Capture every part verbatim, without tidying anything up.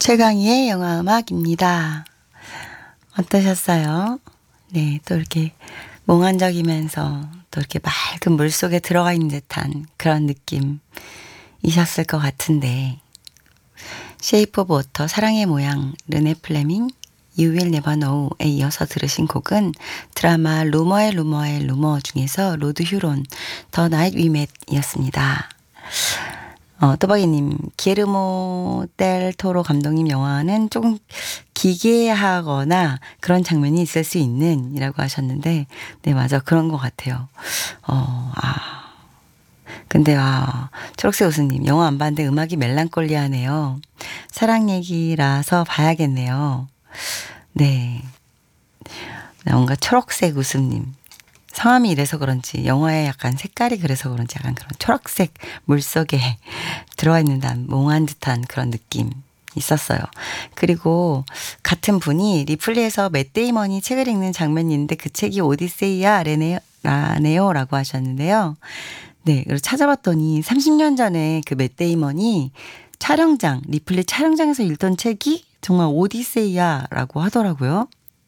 최강희의 영화음악입니다. 어떠셨어요? 네, 또 이렇게 몽환적이면서 또 이렇게 맑은 물속에 들어가 있는 듯한 그런 느낌이셨을 것 같은데, Shape of Water, 사랑의 모양, 르네 플레밍, You Will Never Know에 이어서 들으신 곡은 드라마 루머의 루머의 루머 중에서 로드 휴론, The Night We Met 이었습니다. 어, 또박이님, 기에르모 델 토로 감독님 영화는 조금 기괴하거나 그런 장면이 있을 수 있는 이라고 하셨는데, 네, 맞아. 그런 것 같아요. 어, 아. 근데, 아, 초록색 우수님, 영화 안 봤는데 음악이 멜랑콜리하네요. 사랑 얘기라서 봐야겠네요. 네. 뭔가 초록색 웃음님. 성함이 이래서 그런지 영화의 약간 색깔이 그래서 그런지 약간 그런 초록색 물속에 들어와 있는 듯한 몽한 듯한 그런 느낌 있었어요. 그리고 같은 분이 리플리에서 맷 데이먼이 책을 읽는 장면이 있는데 그 책이 오디세이야 라네요, 라네요 라고 하셨는데요. 네, 그리고 찾아봤더니 삼십 년 전에 그 맷 데이먼이 촬영장, 리플리 촬영장에서 읽던 책이 정말 오디세이야 라고 하더라고요.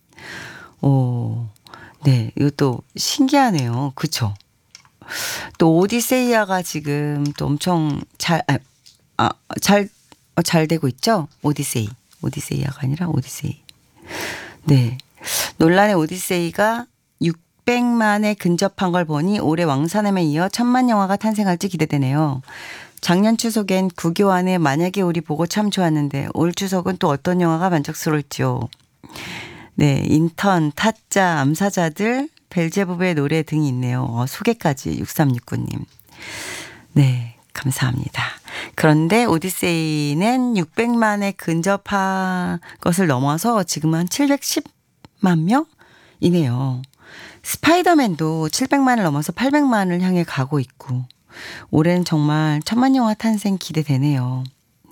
오, 네, 이것도 신기하네요. 그쵸? 또 오디세이아가 지금 또 엄청 잘, 아, 아, 잘, 어, 잘 되고 있죠? 오디세이. 오디세이아가 아니라 오디세이. 네. 논란의 오디세이가 육백만에 근접한 걸 보니 올해 왕사남에 이어 천만 영화가 탄생할지 기대되네요. 작년 추석엔 구교환의 만약에 우리 보고 참 좋았는데 올 추석은 또 어떤 영화가 만족스러울지요. 네, 인턴, 타짜, 암사자들, 벨제부브의 노래 등이 있네요. 어, 소개까지 육삼육구 님. 네, 감사합니다. 그런데 오디세이는 육백만에 근접한 것을 넘어서 지금 한 칠백십만 명이네요. 스파이더맨도 칠백만을 넘어서 팔백만을 향해 가고 있고 올해는 정말 천만 영화 탄생 기대되네요.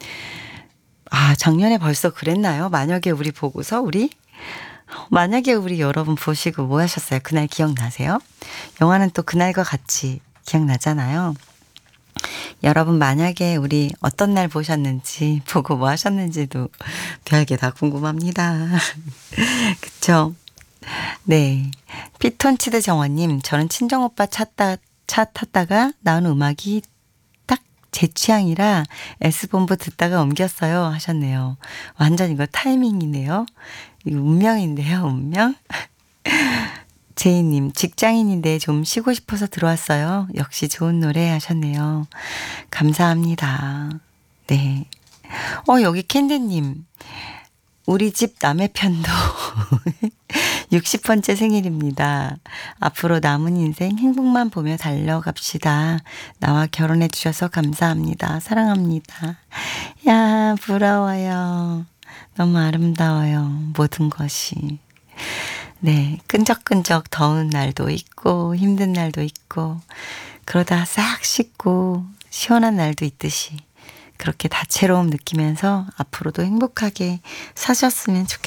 아, 작년에 벌써 그랬나요? 만약에 우리 보고서 우리? 만약에 우리 여러분 보시고 뭐 하셨어요? 그날 기억나세요? 영화는 또 그날과 같이 기억나잖아요. 여러분 만약에 우리 어떤 날 보셨는지 보고 뭐 하셨는지도 별게 다 궁금합니다. 그쵸? 네. 피톤치드 정원님, 저는 친정오빠 찾다, 차 탔다가 나온 음악이 딱 제 취향이라 S본부 듣다가 옮겼어요 하셨네요. 완전 이거 타이밍이네요. 이거 운명인데요, 운명? 제이님, 직장인인데 좀 쉬고 싶어서 들어왔어요. 역시 좋은 노래 하셨네요. 감사합니다. 네. 어, 여기 캔디님, 우리 집 남의 편도 육십 번째 생일입니다. 앞으로 남은 인생 행복만 보며 달려갑시다. 나와 결혼해 주셔서 감사합니다. 사랑합니다. 야, 부러워요. 너무 아름다워요. 모든 것이. 네, 끈적끈적 더운 날도 있고 힘든 날도 있고 그러다 싹 씻고 시원한 날도 있듯이 그렇게 다채로움 느끼면서 앞으로도 행복하게 사셨으면 좋겠습니다.